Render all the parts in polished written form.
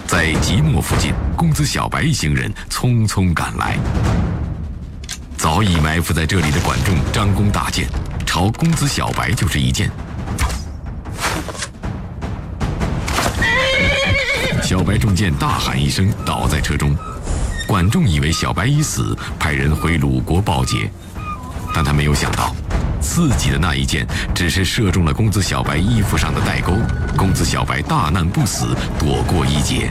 在即墨附近，公子小白一行人匆匆赶来。早已埋伏在这里的管仲张弓大箭，朝公子小白就是一箭。小白中箭，大喊一声，倒在车中。管仲以为小白已死，派人回鲁国报捷，但他没有想到，自己的那一箭只是射中了公子小白衣服上的带钩，公子小白大难不死，躲过一劫。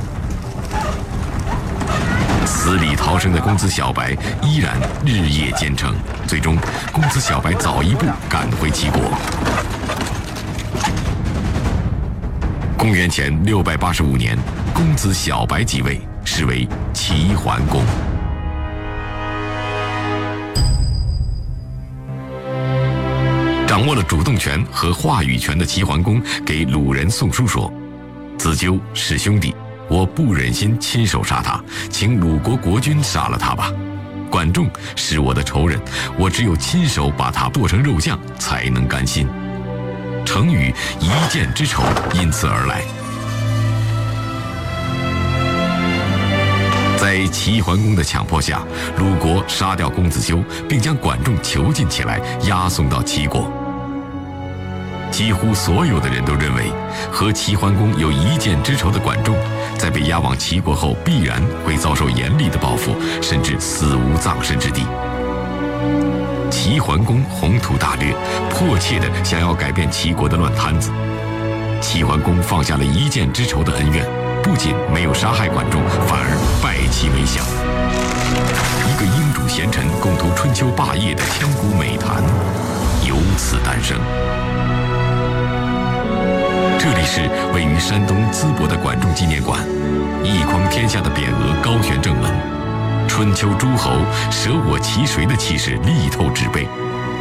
死里逃生的公子小白依然日夜兼程，最终公子小白早一步赶回齐国。公元前685年，公子小白即位，是为齐桓公。掌握了主动权和话语权的齐桓公给鲁人送书说：“子纠是兄弟，我不忍心亲手杀他，请鲁国国君杀了他吧。管仲是我的仇人，我只有亲手把他剁成肉酱，才能甘心。”成语“一箭之仇”因此而来。在齐桓公的强迫下，鲁国杀掉公子纠，并将管仲囚禁起来，押送到齐国。几乎所有的人都认为，和齐桓公有一箭之仇的管仲，在被押往齐国后，必然会遭受严厉的报复，甚至死无葬身之地。齐桓公宏图大略，迫切地想要改变齐国的乱摊子。齐桓公放下了一箭之仇的恩怨，不仅没有杀害管仲，反而拜其为相。一个英主贤臣共图春秋霸业的千古美谈由此诞生。这里是位于山东淄博的管仲纪念馆，一匡天下的匾额高悬正门，春秋诸侯舍我其谁的气势力透纸背。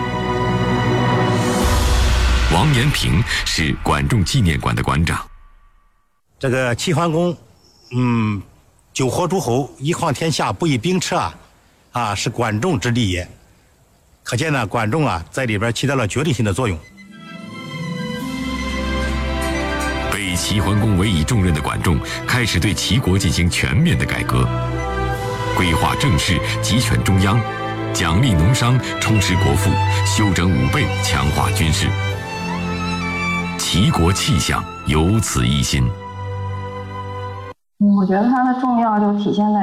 王延平是管仲纪念馆的馆长。 这个齐桓公，九合诸侯，一匡天下，不以兵车是管仲之力也。可见呢，管仲在里边起到了决定性的作用。 被齐桓公委以重任的管仲，开始对齐国进行全面的改革，规划政事，集权中央，奖励农商，充实国富，修整武备，强化军事。齐国气象由此一新。 我觉得它的重要就体现在